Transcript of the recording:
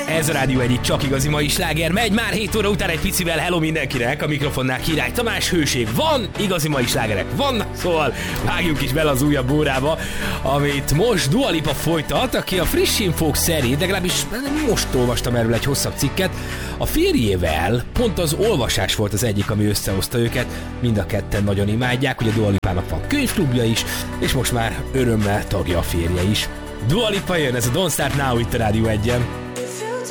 Ez a Rádió egyik csak igazi mai sláger. Megy már 7 óra után egy picivel. Hello mindenkinek, a mikrofonnál Király Tamás, hőség van, igazi mai slágerek vannak, szóval vágjunk is bele az újabb órába, amit most Dua Lipa folytat, aki a friss infók szerint, legalábbis most olvastam erről egy hosszabb cikket, a férjével pont az olvasás volt az egyik, ami összehozta őket. Mind a ketten nagyon imádják, ugye Dua Lipának van könyvklubja is, és most már örömmel tagja a férje is. Dua Lipa jön, ez a Don't Start Now itt a Rádió 1-en.